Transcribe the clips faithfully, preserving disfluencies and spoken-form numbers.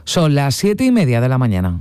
Son las siete y media de la mañana.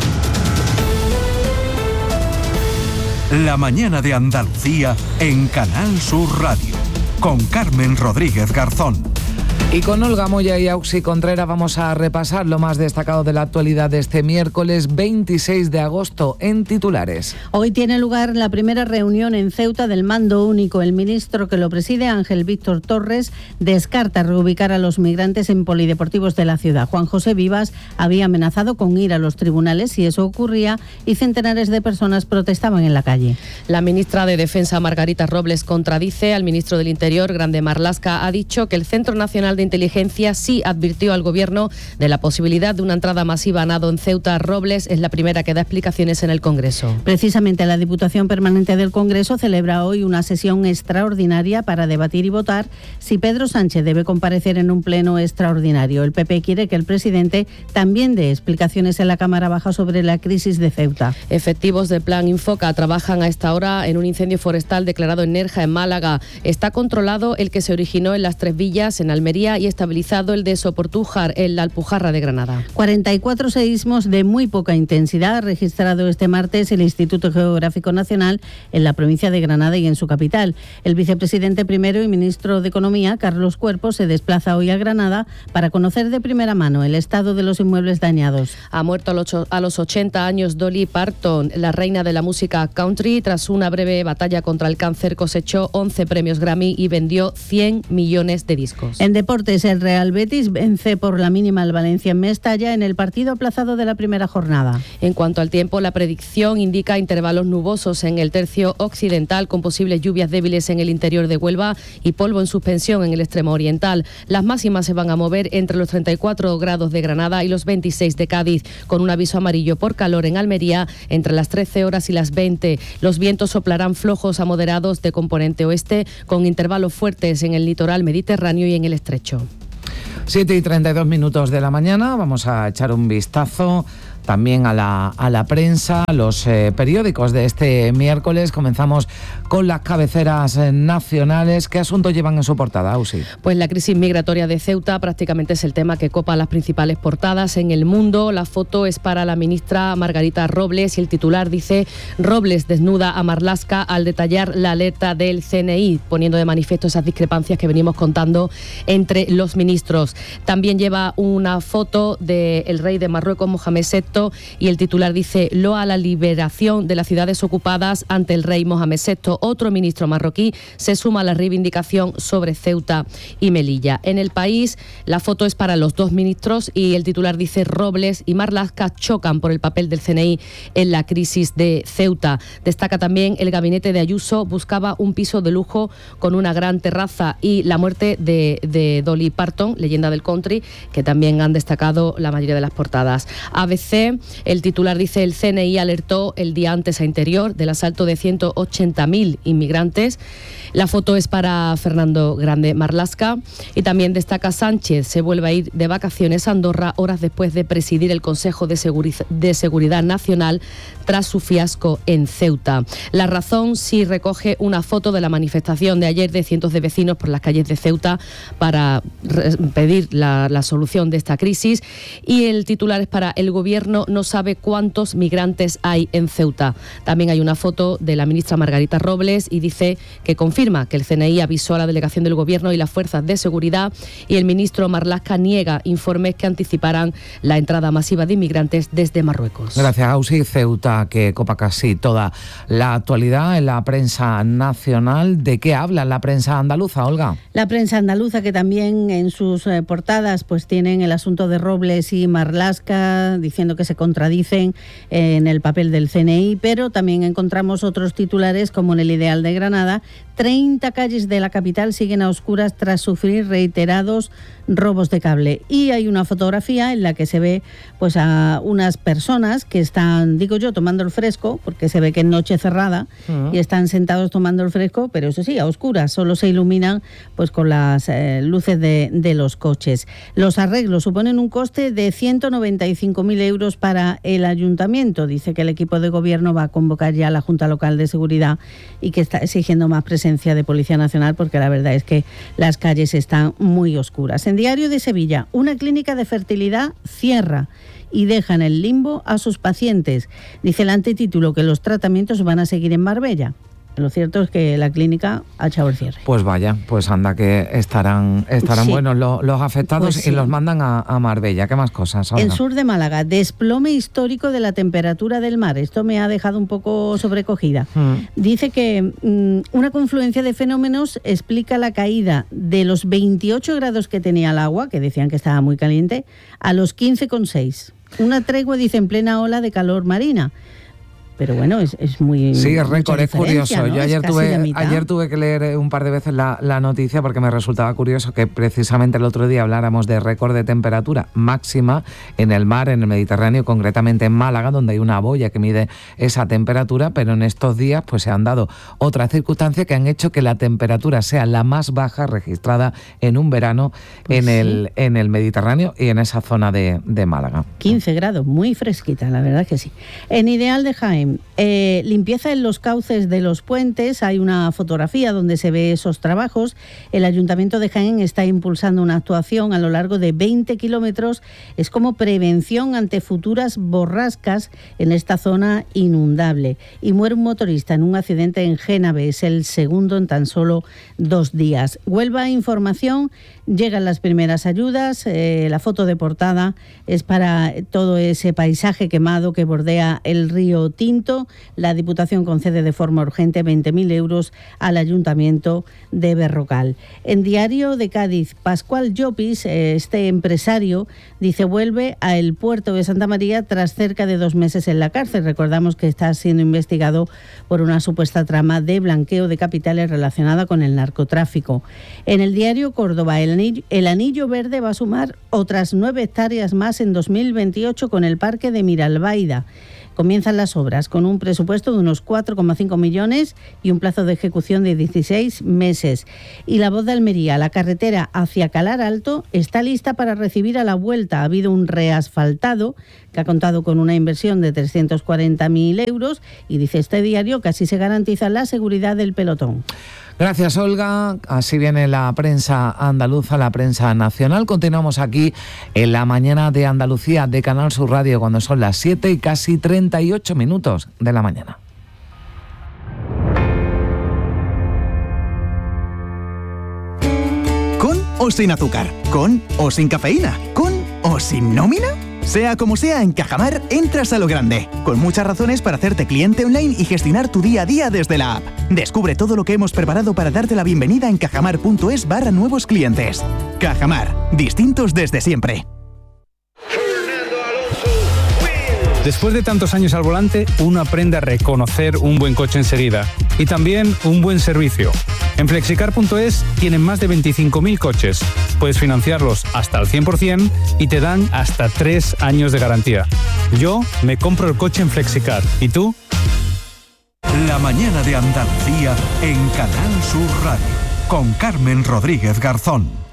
La mañana de Andalucía en Canal Sur Radio, con Carmen Rodríguez Garzón. Y con Olga Moya y Auxi Contreras vamos a repasar lo más destacado de la actualidad de este miércoles veintiséis de agosto en titulares. Hoy tiene lugar la primera reunión en Ceuta del Mando Único. El ministro que lo preside, Ángel Víctor Torres, descarta reubicar a los migrantes en polideportivos de la ciudad. Juan José Vivas había amenazado con ir a los tribunales si eso ocurría y centenares de personas protestaban en la calle. La ministra de Defensa, Margarita Robles, contradice al ministro del Interior, Grande Marlaska. Ha dicho que el Centro Nacional de Inteligencia sí advirtió al Gobierno de la posibilidad de una entrada masiva a nado en Ceuta. Robles es la primera que da explicaciones en el Congreso. Precisamente la Diputación Permanente del Congreso celebra hoy una sesión extraordinaria para debatir y votar si Pedro Sánchez debe comparecer en un pleno extraordinario. El P P quiere que el presidente también dé explicaciones en la Cámara Baja sobre la crisis de Ceuta. Efectivos del Plan Infoca trabajan a esta hora en un incendio forestal declarado en Nerja, en Málaga. Está controlado el que se originó en Las Tres Villas, en Almería, y estabilizado el de Soportújar, en la Alpujarra de Granada. cuarenta y cuatro seísmos de muy poca intensidad ha registrado este martes el Instituto Geográfico Nacional en la provincia de Granada y en su capital. El vicepresidente primero y ministro de Economía, Carlos Cuerpo, se desplaza hoy a Granada para conocer de primera mano el estado de los inmuebles dañados. Ha muerto a los ochenta años Dolly Parton, la reina de la música country. Tras una breve batalla contra el cáncer, cosechó once premios Grammy y vendió cien millones de discos. En deportes, el Real Betis vence por la mínima al Valencia en Mestalla en el partido aplazado de la primera jornada. En cuanto al tiempo, la predicción indica intervalos nubosos en el tercio occidental, con posibles lluvias débiles en el interior de Huelva y polvo en suspensión en el extremo oriental. Las máximas se van a mover entre los treinta y cuatro grados de Granada y los veintiséis de Cádiz, con un aviso amarillo por calor en Almería entre las trece horas y las veinte. Los vientos soplarán flojos a moderados de componente oeste, con intervalos fuertes en el litoral mediterráneo y en el estrecho. siete y treinta y dos minutos de la mañana, vamos a echar un vistazo también a la, a la prensa, a los eh, periódicos de este miércoles. Comenzamos con las cabeceras eh, nacionales. ¿Qué asuntos llevan en su portada, Ausi? Pues la crisis migratoria de Ceuta prácticamente es el tema que copa las principales portadas en El Mundo. La foto es para la ministra Margarita Robles y el titular dice: Robles desnuda a Marlaska al detallar la alerta del C N I, poniendo de manifiesto esas discrepancias que venimos contando entre los ministros. También lleva una foto del rey de Marruecos, Mohamed sexto, y el titular dice: loa la liberación de las ciudades ocupadas ante el rey Mohamed sexto. Otro ministro marroquí se suma a la reivindicación sobre Ceuta y Melilla. En El País, la foto es para los dos ministros y el titular dice: Robles y Marlaska chocan por el papel del C N I en la crisis de Ceuta. Destaca también: el gabinete de Ayuso buscaba un piso de lujo con una gran terraza, y la muerte de, de Dolly Parton, leyenda del country, que también han destacado la mayoría de las portadas. A B C, el titular dice: el C N I alertó el día antes a Interior del asalto de ciento ochenta mil inmigrantes. La foto es para Fernando Grande Marlaska y también destaca: Sánchez se vuelve a ir de vacaciones a Andorra horas después de presidir el Consejo de, Seguriz- de Seguridad Nacional tras su fiasco en Ceuta. La Razón sí recoge una foto de la manifestación de ayer de cientos de vecinos por las calles de Ceuta para re- pedir la, la solución de esta crisis, y el titular es para: el gobierno no sabe cuántos migrantes hay en Ceuta. También hay una foto de la ministra Margarita Robles y dice que confirma que el C N I avisó a la delegación del gobierno y las fuerzas de seguridad, y el ministro Marlaska niega informes que anticiparan la entrada masiva de inmigrantes desde Marruecos. Gracias, Ausi. Ceuta, que copa casi toda la actualidad en la prensa nacional. ¿De qué habla la prensa andaluza, Olga? La prensa andaluza, que también en sus eh, portadas pues tienen el asunto de Robles y Marlaska, diciendo que se contradicen en el papel del C N I, pero también encontramos otros titulares, como en El Ideal de Granada: treinta calles de la capital siguen a oscuras tras sufrir reiterados robos de cable. Y hay una fotografía en la que se ve pues a unas personas que están, digo yo, tomando el fresco, porque se ve que es noche cerrada, uh-huh. y están sentados tomando el fresco, pero eso sí, a oscuras, solo se iluminan pues con las eh, luces de, de los coches. Los arreglos suponen un coste de ciento noventa y cinco mil euros elementos para el ayuntamiento. Dice que el equipo de gobierno va a convocar ya a la Junta Local de Seguridad y que está exigiendo más presencia de Policía Nacional porque la verdad es que las calles están muy oscuras. En Diario de Sevilla, una clínica de fertilidad cierra y deja en el limbo a sus pacientes. Dice el antetítulo que los tratamientos van a seguir en Marbella. Lo cierto es que la clínica ha echado el cierre. Pues vaya, pues anda que estarán estarán sí. buenos los, los afectados pues sí. y los mandan a, a Marbella. ¿Qué más cosas? En sur de Málaga, desplome histórico de la temperatura del mar. Esto me ha dejado un poco sobrecogida. Mm. Dice que mm, una confluencia de fenómenos explica la caída de los veintiocho grados que tenía el agua, que decían que estaba muy caliente, a los quince coma seis. Una tregua, dice, en plena ola de calor marina. Pero bueno, es, es muy... Sí, es récord, es curioso. ¿no? Yo ayer tuve, ayer tuve que leer un par de veces la, la noticia porque me resultaba curioso que precisamente el otro día habláramos de récord de temperatura máxima en el mar, en el Mediterráneo, concretamente en Málaga, donde hay una boya que mide esa temperatura, pero en estos días pues se han dado otras circunstancias que han hecho que la temperatura sea la más baja registrada en un verano pues en, sí. el, en el Mediterráneo y en esa zona de, de Málaga. quince grados, muy fresquita, la verdad que sí. En Ideal de Jaén, Eh, limpieza en los cauces de los puentes. Hay una fotografía donde se ve esos trabajos. El Ayuntamiento de Jaén está impulsando una actuación a lo largo de veinte kilómetros. Es como prevención ante futuras borrascas en esta zona inundable. Y muere un motorista en un accidente en Génave. Es el segundo en tan solo dos días. Huelva Información. Llegan las primeras ayudas. Eh, la foto de portada es para todo ese paisaje quemado que bordea el río Tinto. La Diputación concede de forma urgente veinte mil euros al Ayuntamiento de Berrocal. En Diario de Cádiz, Pascual Llopis, este empresario, dice vuelve al puerto de Santa María tras cerca de dos meses en la cárcel. Recordamos que está siendo investigado por una supuesta trama de blanqueo de capitales relacionada con el narcotráfico. En el Diario Córdoba, el anillo, el anillo verde va a sumar otras nueve hectáreas más en dos mil veintiocho con el parque de Miralbaida. Comienzan las obras con un presupuesto de unos cuatro coma cinco millones y un plazo de ejecución de dieciséis meses. Y La Voz de Almería, la carretera hacia Calar Alto está lista para recibir a la vuelta. Ha habido un reasfaltado que ha contado con una inversión de trescientos cuarenta mil euros y dice este diario que así se garantiza la seguridad del pelotón. Gracias, Olga. Así viene la prensa andaluza, la prensa nacional. Continuamos aquí en la mañana de Andalucía de Canal Sur Radio cuando son las siete y casi treinta y ocho minutos de la mañana. ¿Con o sin azúcar? ¿Con o sin cafeína? ¿Con o sin nómina? Sea como sea, en Cajamar entras a lo grande, con muchas razones para hacerte cliente online y gestionar tu día a día desde la app. Descubre todo lo que hemos preparado para darte la bienvenida en cajamar.es barra nuevos clientes. Cajamar, distintos desde siempre. Después de tantos años al volante, uno aprende a reconocer un buen coche enseguida y también un buen servicio. En flexicar punto es tienen más de veinticinco mil coches. Puedes financiarlos hasta el cien por ciento y te dan hasta tres años de garantía. Yo me compro el coche en Flexicar. ¿Y tú? La mañana de Andalucía en Canal Sur Radio con Carmen Rodríguez Garzón.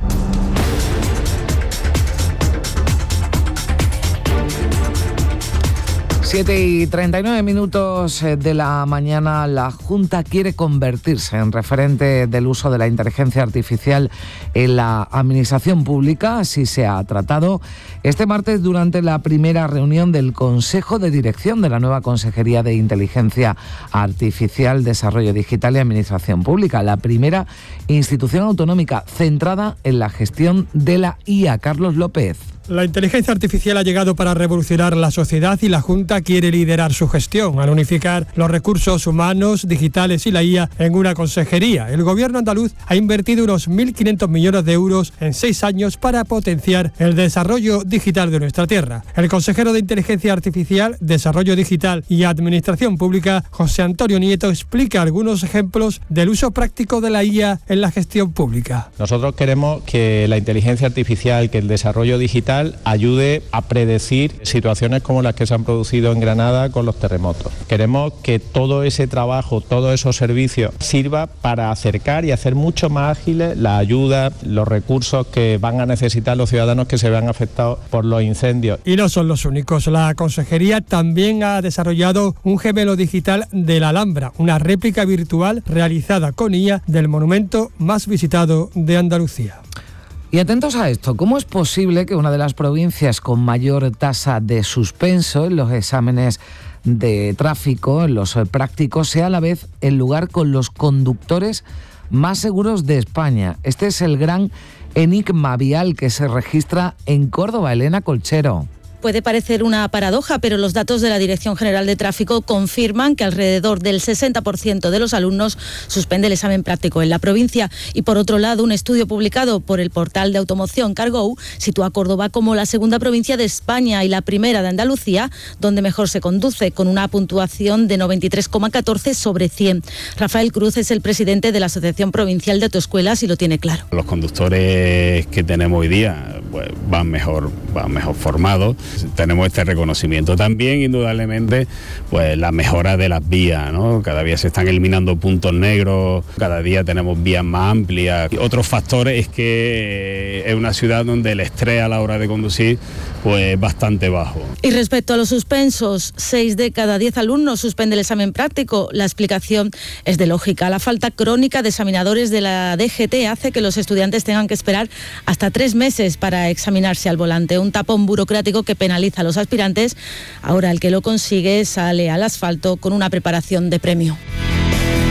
siete y treinta y nueve minutos de la mañana. La Junta quiere convertirse en referente del uso de la inteligencia artificial en la administración pública. Así se ha tratado este martes durante la primera reunión del Consejo de Dirección de la nueva Consejería de Inteligencia Artificial, Desarrollo Digital y Administración Pública, la primera institución autonómica centrada en la gestión de la I A. Carlos López. La inteligencia artificial ha llegado para revolucionar la sociedad y la Junta quiere liderar su gestión al unificar los recursos humanos, digitales y la I A en una consejería. El gobierno andaluz ha invertido unos mil quinientos millones de euros en seis años para potenciar el desarrollo digital de nuestra tierra. El consejero de Inteligencia Artificial, Desarrollo Digital y Administración Pública, José Antonio Nieto, explica algunos ejemplos del uso práctico de la I A en la gestión pública. Nosotros queremos que la inteligencia artificial, que el desarrollo digital digital ayude a predecir situaciones como las que se han producido en Granada con los terremotos. Queremos que todo ese trabajo, todos esos servicios sirva para acercar y hacer mucho más ágiles la ayuda, los recursos que van a necesitar los ciudadanos que se vean afectados por los incendios. Y no son los únicos. La Consejería también ha desarrollado un gemelo digital de la Alhambra, una réplica virtual realizada con I A del monumento más visitado de Andalucía. Y atentos a esto, ¿cómo es posible que una de las provincias con mayor tasa de suspenso en los exámenes de tráfico, en los prácticos, sea a la vez el lugar con los conductores más seguros de España? Este es el gran enigma vial que se registra en Córdoba. Elena Colchero. Puede parecer una paradoja, pero los datos de la Dirección General de Tráfico confirman que alrededor del sesenta por ciento de los alumnos suspende el examen práctico en la provincia. Y por otro lado, un estudio publicado por el portal de automoción Cargo sitúa a Córdoba como la segunda provincia de España y la primera de Andalucía, donde mejor se conduce, con una puntuación de noventa y tres coma catorce sobre cien. Rafael Cruz es el presidente de la Asociación Provincial de Autoescuelas y lo tiene claro. Los conductores que tenemos hoy día pues, van mejor, van mejor formados. Tenemos este reconocimiento también, indudablemente, pues la mejora de las vías, ¿no? Cada día se están eliminando puntos negros, cada día tenemos vías más amplias. Otro factor es que es una ciudad donde el estrés a la hora de conducir pues es bastante bajo. Y respecto a los suspensos, seis de cada diez alumnos suspende el examen práctico. La explicación es de lógica. La falta crónica de examinadores de la D G T hace que los estudiantes tengan que esperar hasta tres meses para examinarse al volante. Un tapón burocrático que penaliza a los aspirantes. Ahora el que lo consigue sale al asfalto con una preparación de premio.